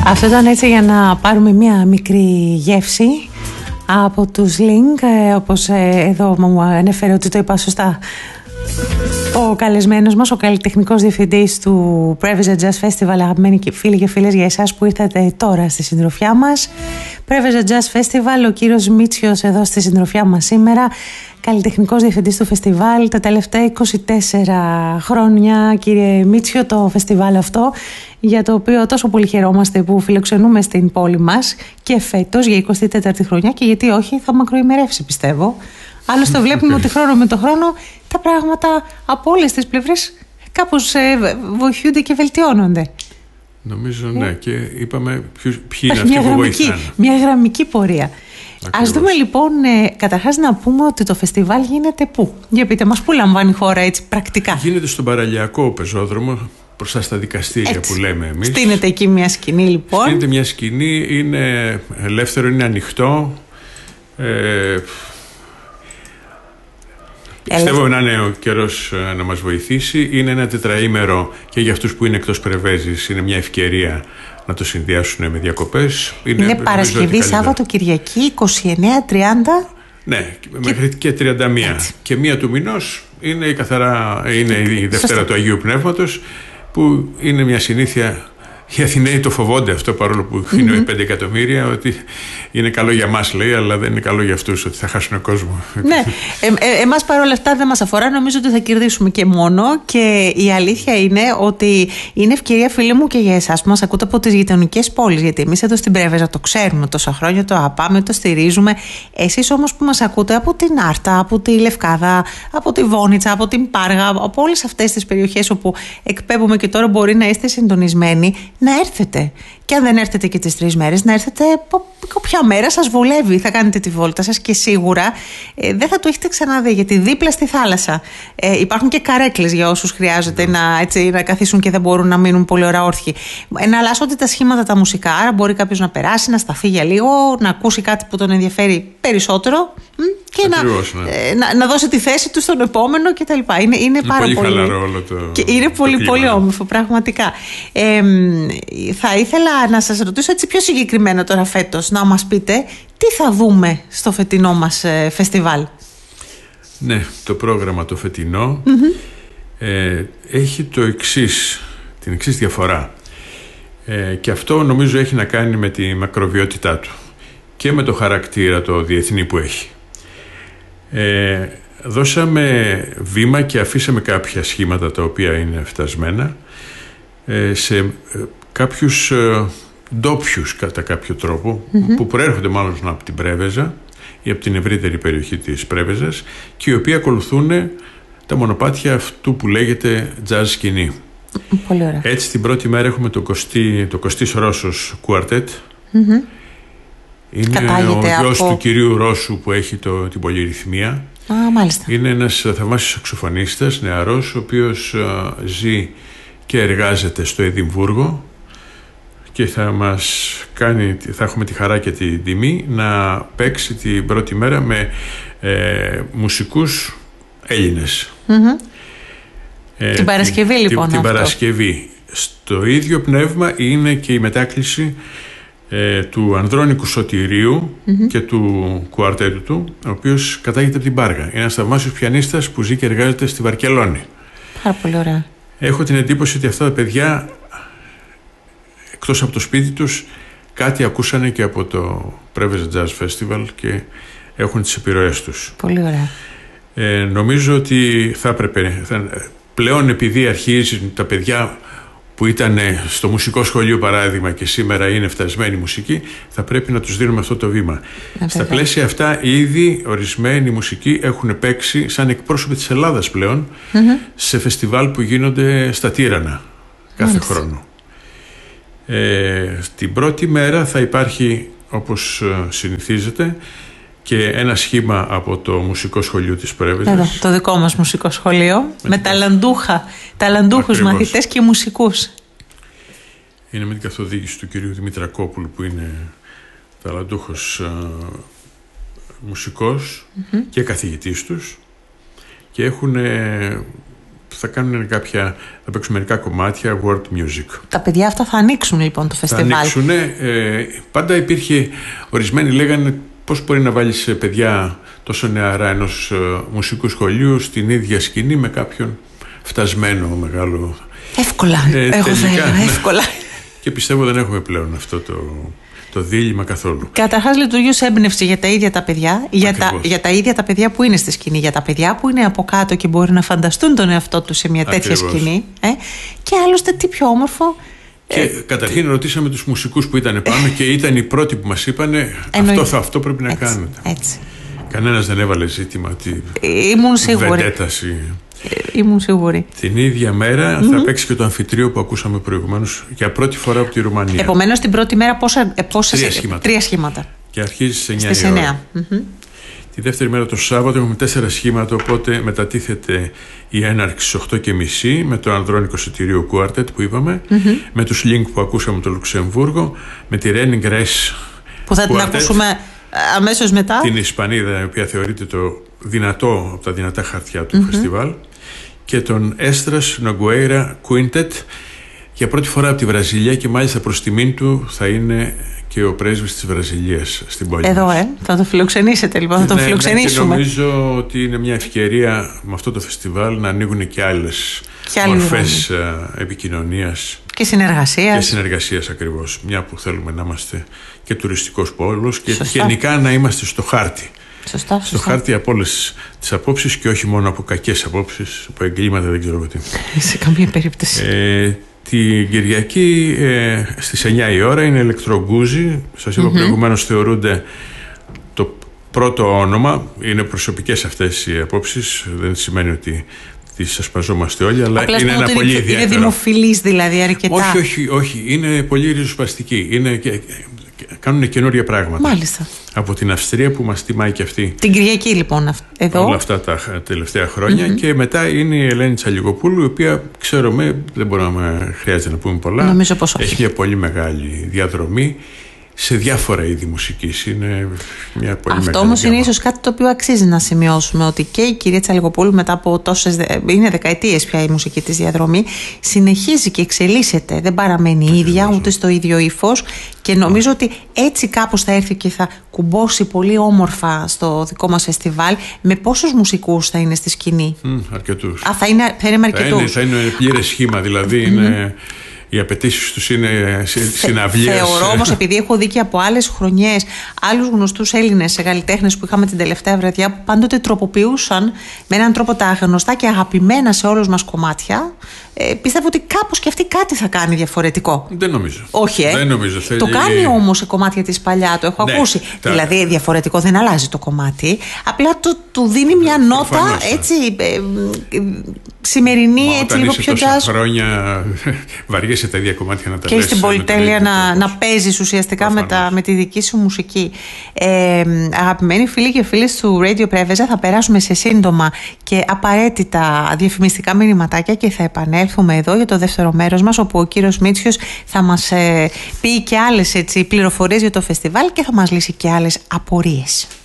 Αυτό ήταν έτσι για να πάρουμε μια μικρή γεύση από τους Link, όπως εδώ μου ανέφερε ότι το είπα σωστά ο καλεσμένος μας, ο καλλιτεχνικός διευθυντής του Prevezha Jazz Festival. Αγαπημένοι φίλοι και φίλες, για εσάς που ήρθατε τώρα στη συντροφιά μας, Prevezha Jazz Festival, ο κύριος Μίτσιος εδώ στη συντροφιά μας σήμερα, καλλιτεχνικός διευθυντής του φεστιβάλ τα τελευταία 24 χρόνια. Κύριε Μίτσιο, το φεστιβάλ αυτό, για το οποίο τόσο πολύ χαιρόμαστε που φιλοξενούμε στην πόλη μας και φέτος για 24η χρονιά, και γιατί όχι, θα μακροημερεύσει πιστεύω. Άλλωστε βλέπουμε ότι χρόνο με το χρόνο τα πράγματα από όλες τις πλευρές κάπως βοηθούνται και βελτιώνονται. Νομίζω ναι, και είπαμε ποιοι είναι αυτοί που βοηθάνε. Μια γραμμική πορεία. Ακριβώς. Ας δούμε λοιπόν, καταρχάς να πούμε ότι το φεστιβάλ γίνεται πού? Για πείτε μας, πού λαμβάνει η χώρα έτσι πρακτικά? Γίνεται στον παραλιακό πεζόδρομο, μπροστά στα δικαστήρια έτσι, που λέμε εμείς. Στείνεται εκεί μια σκηνή λοιπόν. Στείνεται μια σκηνή, είναι ελεύθερο, είναι ανοιχτό. Πιστεύω να είναι ο καιρός να μας βοηθήσει. Είναι ένα τετραήμερο και για αυτούς που είναι εκτός Πρεβέζης είναι μια ευκαιρία να το συνδυάσουν με διακοπές. Είναι Παρασκευή, Σάββατο, Κυριακή, 29-30. Ναι, μέχρι και 31. Έτσι. Και μία του μηνός είναι η Δευτέρα του Αγίου Πνεύματος, που είναι μια συνήθεια. Οι Αθηναίοι το φοβόνται αυτό, παρόλο που είναι 5 εκατομμύρια, ότι είναι καλό για μας, λέει, αλλά δεν είναι καλό για αυτούς, ότι θα χάσουν κόσμο. Ναι, εμάς παρόλα αυτά δεν μας αφορά, νομίζω ότι θα κερδίσουμε και μόνο. Και η αλήθεια είναι ότι είναι ευκαιρία, φίλοι μου, και για εσάς που μας ακούτε από τις γειτονικές πόλεις. Γιατί εμείς εδώ στην Prevezha το ξέρουμε τόσα χρόνια, το αγαπάμε, το στηρίζουμε. Εσείς όμως που μας ακούτε από την Άρτα, από τη Λευκάδα, από τη Βόνιτσα, από την Πάργα, από όλες αυτές τις περιοχές όπου εκπέμπουμε και τώρα, μπορεί να είστε συντονισμένοι, να έρθετε. Και αν δεν έρθετε και τις 3 μέρες, να έρθετε όποια μέρα σας βολεύει. Θα κάνετε τη βόλτα σας και σίγουρα δεν θα το έχετε ξαναδεί, γιατί δίπλα στη θάλασσα υπάρχουν και καρέκλες για όσους χρειάζεται να καθίσουν και δεν μπορούν να μείνουν πολύ ώρα όρθιοι. Εναλλάσσονται τα σχήματα τα μουσικά, άρα μπορεί κάποιος να περάσει, να σταθεί για λίγο, να ακούσει κάτι που τον ενδιαφέρει περισσότερο και ακριβώς, να δώσει τη θέση του στον επόμενο κτλ. Είναι πάρα πολύ χαλαρό όλο το. Και είναι πολύ όμορφο, πραγματικά. Θα ήθελα να σας ρωτήσω έτσι πιο συγκεκριμένα τώρα φέτος, να μας πείτε τι θα δούμε στο φετινό μας φεστιβάλ. Ναι, το πρόγραμμα το φετινό έχει την εξής διαφορά, και αυτό νομίζω έχει να κάνει με τη μακροβιότητά του και με το χαρακτήρα το διεθνή που έχει. Δώσαμε βήμα και αφήσαμε κάποια σχήματα τα οποία είναι φτασμένα σε κάποιους ντόπιους κατά κάποιο τρόπο, που προέρχονται μάλλον από την Prevezha ή από την ευρύτερη περιοχή της Prevezhas, και οι οποίοι ακολουθούν τα μονοπάτια αυτού που λέγεται jazz σκηνή. Πολύ ωραία. Έτσι την πρώτη μέρα έχουμε το Κωστής Ρώσος Κουαρτέτ. Είναι ο γιος του κυρίου Ρώσου που έχει την πολυρυθμία. Μάλιστα. Είναι ένας θαυμάσιος σαξοφωνίστας, νεαρός, ο οποίος ζει και εργάζεται στο Εδιμβούργο, και θα έχουμε τη χαρά και την τιμή να παίξει την πρώτη μέρα με μουσικούς Έλληνες. Την Παρασκευή λοιπόν. Την Παρασκευή. Στο ίδιο πνεύμα είναι και η μετάκληση του Ανδρώνικου Σωτηρίου και του κουαρτέτου του, ο οποίος κατάγεται από την Πάργα. Είναι ένας θαυμάσιος πιανίστας που ζει και εργάζεται στη Βαρκελόνη. Πάρα πολύ ωραία. Έχω την εντύπωση ότι αυτά τα παιδιά, εκτός από το σπίτι τους, κάτι ακούσανε και από το Prevezha Jazz Festival και έχουν τις επιρροές τους. Πολύ ωραία. Νομίζω ότι θα έπρεπε πλέον, επειδή αρχίζουν τα παιδιά που ήταν στο μουσικό σχολείο παράδειγμα και σήμερα είναι φτασμένοι μουσικοί, θα πρέπει να τους δίνουμε αυτό το βήμα. Στα πλαίσια αυτά ήδη ορισμένοι μουσικοί έχουν παίξει σαν εκπρόσωποι της Ελλάδας πλέον σε φεστιβάλ που γίνονται στα Τύρανα κάθε χρόνο. Την πρώτη μέρα θα υπάρχει, όπως συνηθίζεται, και ένα σχήμα από το μουσικό σχολείο της Prevezha. Το δικό μας μουσικό σχολείο, με ταλαντούχους μαθητές και μουσικούς. Είναι με την καθοδήγηση του κυρίου Δημητρακόπουλου, που είναι ταλαντούχος μουσικός και καθηγητής τους, και έχουν θα κάνουν θα παίξουν μερικά κομμάτια world music. Τα παιδιά αυτά θα ανοίξουν λοιπόν το φεστιβάλ. Θα ανοίξουν. Πάντα υπήρχε, ορισμένοι λέγανε πώς μπορεί να βάλεις παιδιά τόσο νεαρά ενός μουσικού σχολείου στην ίδια σκηνή με κάποιον φτασμένο μεγάλο. Εύκολα, εγώ θα έλεγα, εύκολα. Και πιστεύω δεν έχουμε πλέον αυτό το δίλημμα καθόλου. Καταρχάς λειτουργεί ως έμπνευση για τα ίδια τα παιδιά, για τα ίδια τα παιδιά που είναι στη σκηνή, για τα παιδιά που είναι από κάτω και μπορεί να φανταστούν τον εαυτό τους σε μια τέτοια σκηνή. Και άλλωστε τι πιο όμορφο. Και καταρχήν ρωτήσαμε τους μουσικούς που ήταν πάνω και ήταν οι πρώτοι που μας είπανε αυτό πρέπει να κάνετε. Έτσι. Κανένας δεν έβαλε ζήτημα ότι ήμουν σίγουρη. Βεντέταση. Ήμουν σίγουρη. Την ίδια μέρα θα παίξει και το αμφιτρίο που ακούσαμε προηγουμένως για πρώτη φορά από τη Ρουμανία. Επομένως την πρώτη μέρα τρία σχήματα. Και αρχίζει στις 9 η ώρα. Τη δεύτερη μέρα το Σάββατο έχουμε 4 σχήματα, οπότε μετατίθεται η έναρξη στις 8:30 με το Ανδρώνικο Σωτηρίου Κουάρτετ που είπαμε, με τους Link που ακούσαμε το Λουξεμβούργο, με τη Ρένι Γκρέσ που θα την ακούσουμε αμέσως μετά. Την Ισπανίδα, η οποία θεωρείται από τα δυνατά χαρτιά του φεστιβάλ, και τον Έστρας Νογκουέιρα Κουίντετ για πρώτη φορά από τη Βραζιλία, και μάλιστα προς τιμήν του θα είναι και ο πρέσβης της Βραζιλίας στην πόλη μας. Θα το φιλοξενήσετε λοιπόν, θα τον φιλοξενήσουμε. Και νομίζω ότι είναι μια ευκαιρία με αυτό το φεστιβάλ να ανοίγουν και άλλες μορφές επικοινωνίας και συνεργασίας. Και συνεργασίας ακριβώς, μια που θέλουμε να είμαστε και τουριστικός πόλος και γενικά να είμαστε στο χάρτη. Σωστά. Στο χάρτη από όλες τις απόψεις και όχι μόνο από κακές απόψεις, από εγκλήματα, δεν ξέρω τι. Σε καμία περίπτωση. Την Κυριακή στις 9 η ώρα είναι ηλεκτρογκούζι. Σας είπα προηγουμένως, θεωρούνται το πρώτο όνομα. Είναι προσωπικές αυτές οι απόψεις. Δεν σημαίνει ότι τις ασπαζόμαστε όλοι, αλλά απλά είναι ένα πολύ ιδιαίτερο. Είναι δημοφιλής δηλαδή αρκετά. Όχι. Είναι πολύ ριζοσπαστική. Κάνουν καινούργια πράγματα. Μάλιστα. Από την Αυστρία που μας τιμάει και αυτή. Την Κυριακή λοιπόν εδώ. Όλα αυτά τα τελευταία χρόνια. Και μετά είναι η Ελένη Τσαλιγοπούλου, η οποία χρειάζεται να πούμε πολλά. Νομίζω πως όχι. Έχει μια πολύ μεγάλη διαδρομή σε διάφορα είδη μουσικής. Είναι μια πολύ αυτό όμως είναι ίσως κάτι το οποίο αξίζει να σημειώσουμε, ότι και η κυρία Τσαλιγοπούλου μετά από είναι δεκαετίες πια η μουσική της διαδρομή, συνεχίζει και εξελίσσεται, δεν παραμένει η ίδια ούτε στο ίδιο ύφος, και νομίζω ότι έτσι κάπως θα έρθει και θα κουμπώσει πολύ όμορφα στο δικό μας φεστιβάλ. Με πόσους μουσικούς θα είναι στη σκηνή? Αρκετούς. Θα είναι με αρκετούς. Θα είναι πλήρες σχήμα, δηλαδή είναι. Οι απαιτήσεις τους είναι συναυλίες. Θεωρώ όμως, επειδή έχω δει και από άλλες χρονιές άλλους γνωστούς Έλληνες καλλιτέχνες που είχαμε την τελευταία βραδιά, που πάντοτε τροποποιούσαν με έναν τρόπο τα γνωστά και αγαπημένα σε όλους μας κομμάτια, πιστεύω ότι κάπως και αυτή κάτι θα κάνει διαφορετικό. Δεν νομίζω. Όχι, Δεν νομίζω. Το κάνει όμως σε κομμάτια της παλιά, το έχω ακούσει. Δηλαδή διαφορετικό δεν αλλάζει το κομμάτι, απλά του δίνει μια νότα έτσι σημερινή, έτσι λίγο πιο jazz. Τόσα χρόνια βαριέσαι τα ίδια κομμάτια να τα και λες. Και στην πολυτέλεια να παίζεις ουσιαστικά με τη δική σου μουσική. Αγαπημένοι φίλοι και φίλες του Radio Preveza, θα περάσουμε σε σύντομα και απαραίτητα διαφημιστικά μηνυματάκια και θα επανέλθουμε εδώ για το δεύτερο μέρος μας, όπου ο κύριος Μίτσιος θα μας πει και άλλες πληροφορίες για το φεστιβάλ και θα μας λύσει και άλλες απορίες.